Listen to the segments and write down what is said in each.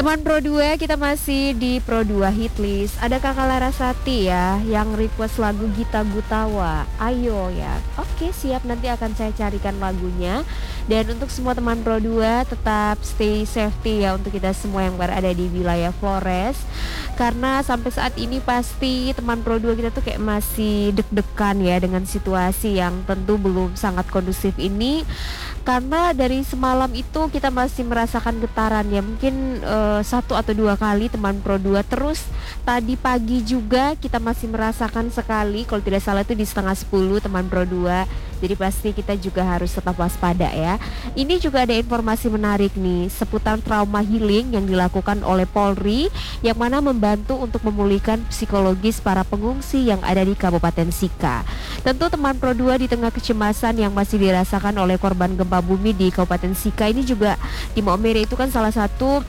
Teman Pro 2, kita masih di Pro 2 Hitlist. Ada Kakak Larasati ya yang request lagu Gita Gutawa. Ayo ya. Oke, siap, nanti akan saya carikan lagunya. Dan untuk semua teman Pro 2 tetap stay safety ya untuk kita semua yang berada di wilayah Flores. Karena sampai saat ini pasti teman Pro 2 kita tuh kayak masih deg-degan ya dengan situasi yang tentu belum sangat kondusif ini. Karena dari semalam itu kita masih merasakan getaran ya, mungkin 1 atau 2 kali teman Pro 2. Terus tadi pagi juga kita masih merasakan sekali, kalau tidak salah itu di setengah 10 teman Pro 2. Jadi pasti kita juga harus tetap waspada ya. Ini juga ada informasi menarik nih seputar trauma healing yang dilakukan oleh Polri, yang mana membantu untuk memulihkan psikologis para pengungsi yang ada di Kabupaten Sika. Tentu teman Pro 2 di tengah kecemasan yang masih dirasakan oleh korban gempa bumi di Kabupaten Sika ini juga, di Maumere itu kan salah satu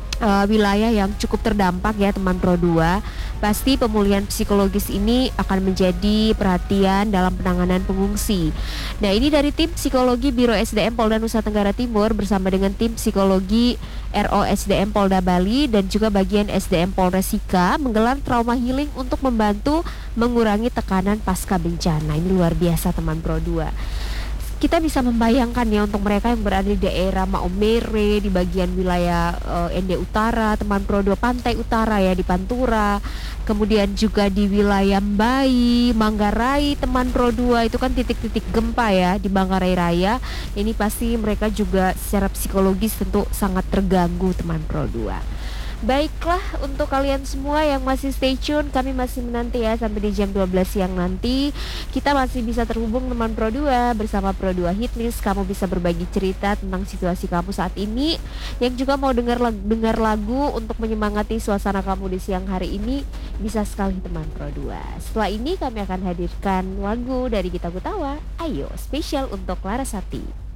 wilayah yang cukup terdampak ya teman Pro 2. Pasti pemulihan psikologis ini akan menjadi perhatian dalam penanganan pengungsi. Nah, ini dari tim psikologi Biro SDM Polda Nusa Tenggara Timur bersama dengan tim psikologi RO SDM Polda Bali dan juga bagian SDM Polres Sika menggelar trauma healing untuk membantu mengurangi tekanan pasca bencana. Ini luar biasa teman Pro 2. Kita bisa membayangkan ya untuk mereka yang berada di daerah Maumere, di bagian wilayah Ende Utara, teman Pro 2 Pantai Utara ya di Pantura, kemudian juga di wilayah Mbai, Manggarai, teman Pro 2 itu kan titik-titik gempa ya di Manggarai Raya. Ini pasti mereka juga secara psikologis tentu sangat terganggu teman Pro 2. Baiklah, untuk kalian semua yang masih stay tune, kami masih menanti ya sampai di jam 12 siang nanti. Kita masih bisa terhubung teman Pro 2 bersama Pro 2 Hitlist. Kamu bisa berbagi cerita tentang situasi kamu saat ini. Yang juga mau dengar lagu untuk menyemangati suasana kamu di siang hari ini, bisa sekali teman Pro 2. Setelah ini kami akan hadirkan lagu dari Gita Gutawa. Ayo, spesial untuk Larasati.